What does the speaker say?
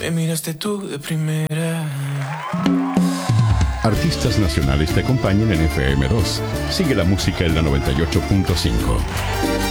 Me miraste tú de primera. Artistas nacionales te acompañan en FM2. Sigue la música en la 98.5.